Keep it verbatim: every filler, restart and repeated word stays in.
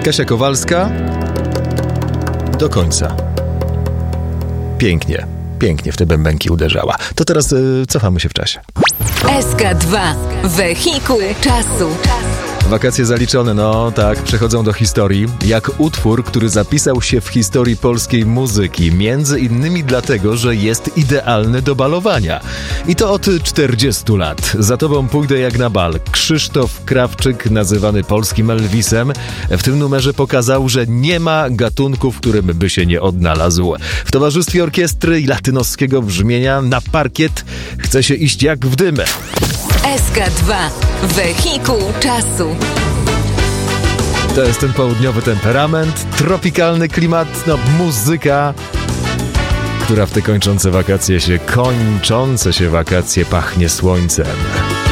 Kasia Kowalska do końca. Pięknie, pięknie w te bębenki uderzała. To teraz yy, cofamy się w czasie. S K dwa. Wehikuł czasu. Wakacje zaliczone, no tak, przechodzą do historii. Jak utwór, który zapisał się w historii polskiej muzyki. Między innymi dlatego, że jest idealny do balowania. I to od czterdziestu lat. Za tobą pójdę jak na bal. Krzysztof Krawczyk, nazywany polskim Elvisem, w tym numerze pokazał, że nie ma gatunku, w którym by się nie odnalazł. W towarzystwie orkiestry i latynoskiego brzmienia na parkiet chce się iść jak w dymę. S K dwa. Wehikuł czasu. To jest ten południowy temperament, tropikalny klimat, no muzyka, która w te kończące wakacje się, kończące się wakacje pachnie słońcem.